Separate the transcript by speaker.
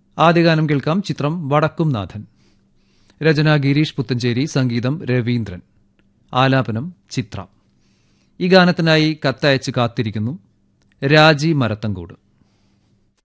Speaker 1: ആദ്യ ഗാനം കേൾക്കാം. ചിത്രം വടക്കും നാഥൻ. രചന ഗിരീഷ് പുത്തഞ്ചേരി, സംഗീതം രവീന്ദ്രൻ, ആലാപനം ചിത്ര. ഈ ഗാനത്തിനായി കത്തയച്ച് കാത്തിരിക്കുന്നു രാജി മരത്തങ്കോട്.